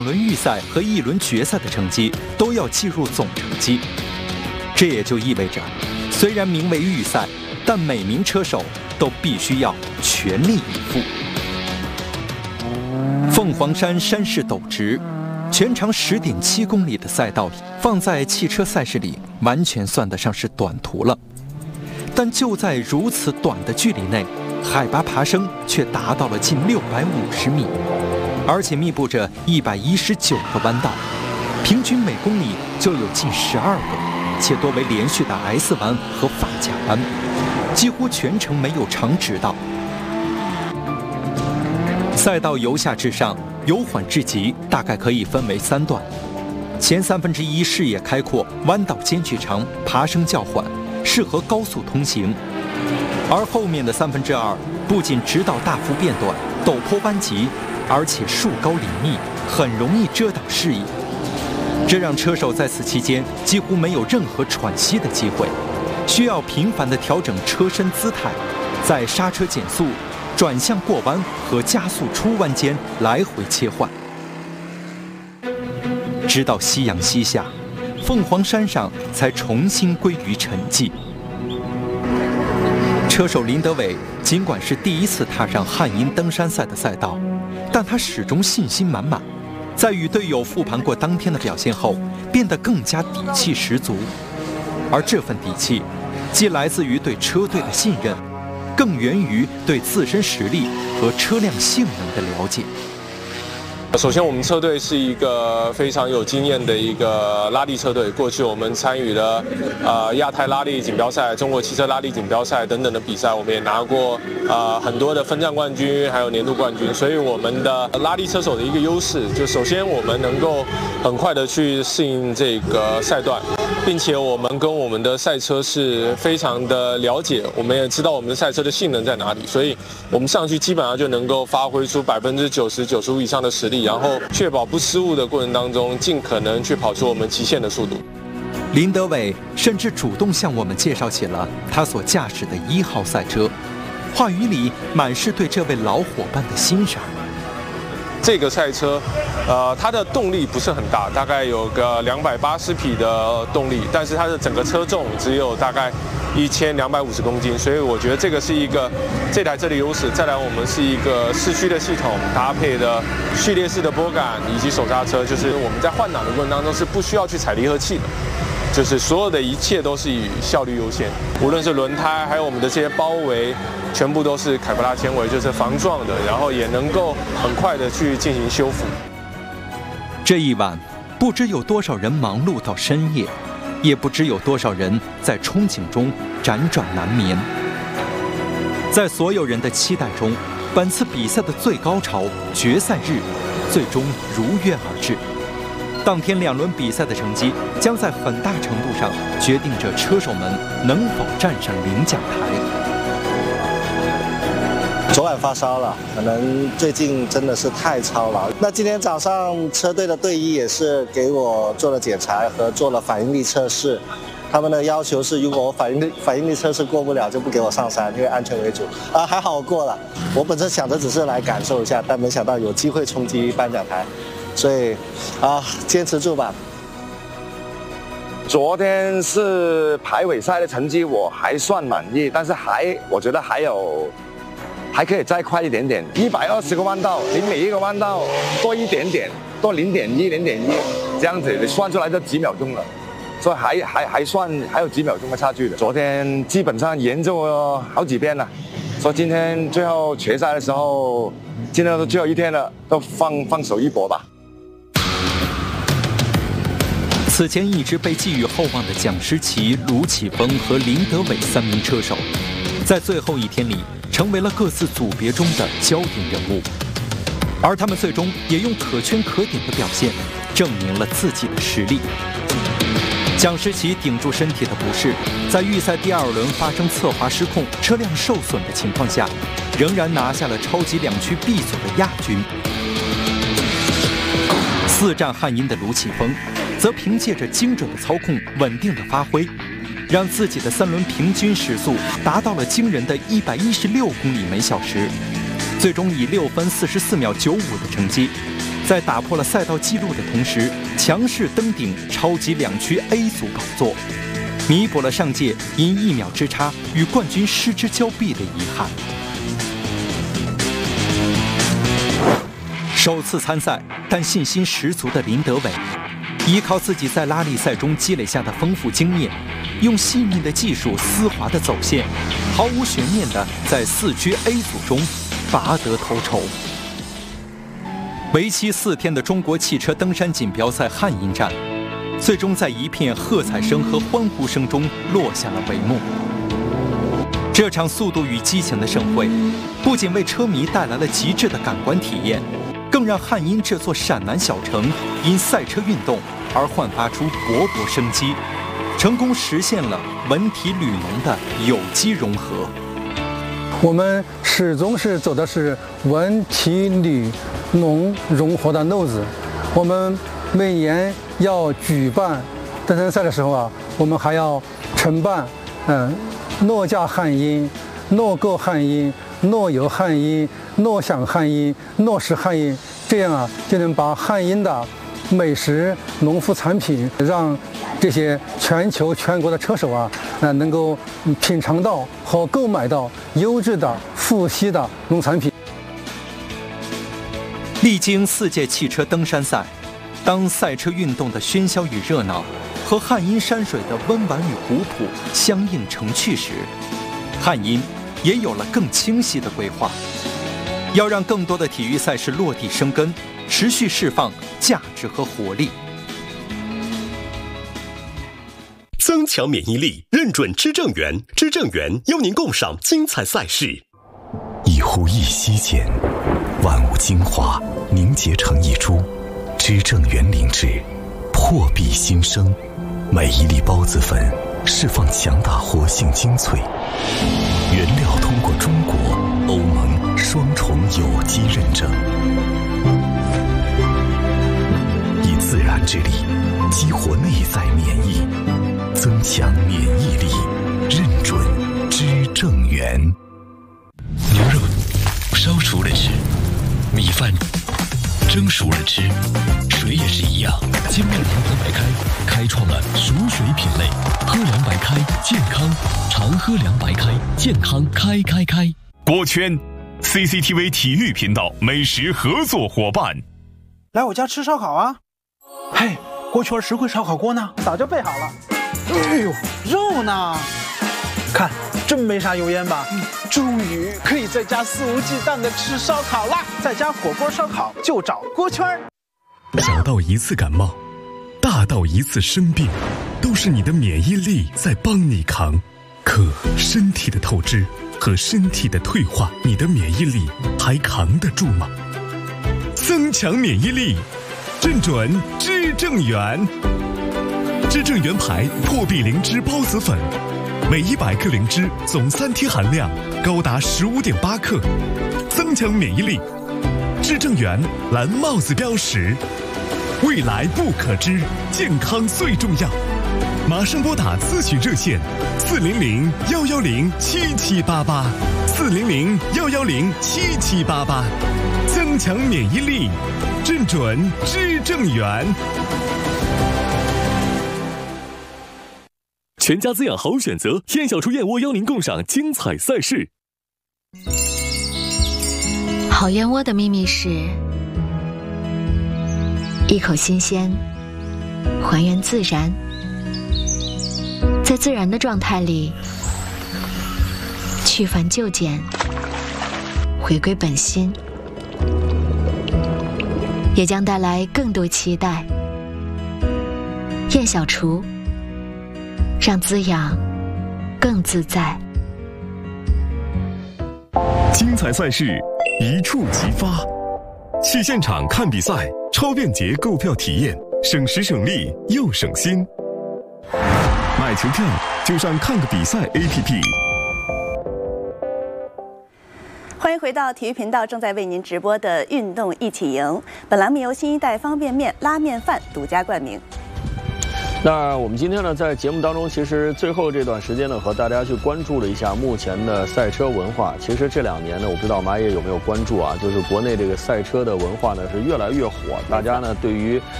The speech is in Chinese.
轮预赛和一轮决赛的成绩都要计入总成绩。这也就意味着，虽然名为预赛，但每名车手都必须要全力以赴。凤凰山山势陡直，全长10.7公里的赛道放在汽车赛事里完全算得上是短途了。但就在如此短的距离内，海拔爬升却达到了近650米，而且密布着119个弯道，平均每公里就有近12个，且多为连续的 S 弯和发夹弯，几乎全程没有长直道。赛道由下至上，由缓至急，大概可以分为3段。前1/3视野开阔，弯道间距长，爬升较缓，适合高速通行。而后面的2/3不仅直道大幅变短，陡坡弯急，而且树高林密，很容易遮挡视野。这让车手在此期间几乎没有任何喘息的机会，需要频繁地调整车身姿态，在刹车减速、转向过弯和加速出弯间来回切换。直到夕阳西下，凤凰山上才重新归于沉寂。车手林德伟尽管是第一次踏上汉阴登山赛的赛道，但他始终信心满满，在与队友复盘过当天的表现后，变得更加底气十足。而这份底气，既来自于对车队的信任，更源于对自身实力和车辆性能的了解。 首先，我们车队是一个非常有经验的一个拉力车队。过去我们参与了亚太拉力锦标赛、中国汽车拉力锦标赛等等的比赛，我们也拿过很多的分站冠军，还有年度冠军。所以我们的拉力车手的一个优势，就首先我们能够很快的去适应这个赛段，并且我们跟我们的赛车是非常的了解，我们也知道我们的赛车的性能在哪里，所以我们上去基本上就能够发挥出90%、95%以上的实力。然后确保不失误的过程当中，尽可能去跑出我们极限的速度。 林德伟甚至主动向我们介绍起了他所驾驶的1号赛车，话语里满是对这位老伙伴的欣赏。 这个赛车，它的动力不是很大，大概有个280匹的动力，但是它的整个车重只有大概1250公斤，所以我觉得这个是一个这台车的优势。再来，我们是一个四驱的系统，搭配的序列式的拨杆以及手刹车，就是我们在换挡的过程当中是不需要去踩离合器的。就是所有的一切都是以效率优先，无论是轮胎，还有我们的这些包围，全部都是凯夫拉纤维，就是防撞的，然后也能够很快的去进行修复。 这一晚，不知有多少人忙碌到深夜，也不知有多少人在憧憬中辗转难眠。在所有人的期待中，本次比赛的最高潮决赛日最终如约而至。当天2轮比赛的成绩将在很大程度上决定着车手们能否站上领奖台。 昨晚发烧了，可能最近真的是太操劳。那今天早上车队的队医也是给我做了检查和做了反应力测试，他们的要求是，如果我反应力测试过不了，就不给我上山，因为安全为主。还好我过了。我本身想着只是来感受一下，但没想到有机会冲击颁奖台。所以坚持住吧。 昨天是排尾赛的成绩，我还算满意，但是我觉得还可以再快一点点。120个弯道，你每一个弯道多一点点，多0.1、0.1，这样子你算出来就几秒钟了，所以还有几秒钟的差距的。昨天基本上研究了好几遍了，所以今天最后决赛的时候，今天都最后一天了，都放手一搏吧。 此前一直被寄予厚望的蒋诗琪、卢启峰和林德伟3名车手，在最后一天里成为了各自组别中的焦点人物，而他们最终也用可圈可点的表现证明了自己的实力。蒋诗琪顶住身体的不适，在预赛第2轮发生侧滑失控、车辆受损的情况下，仍然拿下了超级2区 B 组的亚军。4战汉阴的卢启峰则凭借着精准的操控、稳定的发挥，让自己的3轮平均时速达到了惊人的116公里每小时，最终以6分44秒95的成绩， 在打破了赛道纪录的同时，强势登顶超级2区 A 组宝座，弥补了上届因1秒之差与冠军失之交臂的遗憾。首次参赛但信心十足的林德伟，依靠自己在拉力赛中积累下的丰富经验，用细腻的技术丝滑的走线，毫无悬念的在4区 A 组中拔得头筹。为期4天的中国汽车登山锦标赛汉阴站，最终在一片喝彩声和欢呼声中落下了帷幕。这场速度与激情的盛会，不仅为车迷带来了极致的感官体验，更让汉阴这座陕南小城因赛车运动而焕发出勃勃生机，成功实现了文体旅农的有机融合。 我们始终是走的是文体旅农融合的路子。我们每年要举办登山赛的时候啊，我们还要承办诺驾汉阴、诺购汉阴、诺游汉阴、诺享汉阴、诺食汉阴，这样啊就能把汉阴的美食、农副产品让这些全国的车手啊，能够品尝到和购买到优质的富硒的农产品。 历经4届汽车登山赛，当赛车运动的喧嚣与热闹和汉阴山水的温婉与古朴相映成趣时，汉阴也有了更清晰的规划，要让更多的体育赛事落地生根，持续释放价值和活力。 增强免疫力，认准知正源，知正源邀您共赏精彩赛事。 一呼一吸间，万物精华凝结成一株，知正源灵芝破壁新生，每一粒孢子粉释放强大活性精粹，原料通过中国、欧盟双重有机认证，以自然之力激活内在免疫，增强免疫力，认准知正源。 牛肉烧熟了吃，米饭蒸熟了吃，水也是一样。精酿长河白开开创了熟水品类，喝凉白开，健康常喝凉白开，健康开。 锅圈 CCTV 体育频道美食合作伙伴， 来我家吃烧烤啊！嘿，锅圈实惠烧烤锅呢？早就备好了。哎呦，肉呢？看，真没啥油烟吧？终于可以在家肆无忌惮的吃烧烤啦！在家火锅烧烤就找锅圈。 小到一次感冒，大到一次生病，都是你的免疫力在帮你扛。可身体的透支和身体的退化，你的免疫力还扛得住吗？增强免疫力，认准知正源。知正源牌破壁灵芝孢子粉，每100克灵芝总3天含量高达15.8克，增强免疫力。知正源蓝帽子标识，未来不可知，健康最重要。马上拨打咨询热线400-110-7788，400-110-7788，增强免疫力，认准知正源。 全家滋养好选择，燕小厨燕窝邀您共赏精彩赛事。 好燕窝的秘密是一口新鲜，还原自然，在自然的状态里去繁就简，回归本心，也将带来更多期待。燕小厨，让滋养更自在。 精彩赛事一触即发，去现场看比赛，超便捷购票体验，省时省力又省心。买球票就上看个比赛 APP。 欢迎回到体育频道，正在为您直播的运动一起赢。本栏目由新一代方便面拉面饭独家冠名。 那我们今天呢，在节目当中，其实最后这段时间呢，和大家去关注了一下目前的赛车文化。其实这2年呢，我不知道马爷有没有关注啊，就是国内这个赛车的文化呢是越来越火，大家呢对于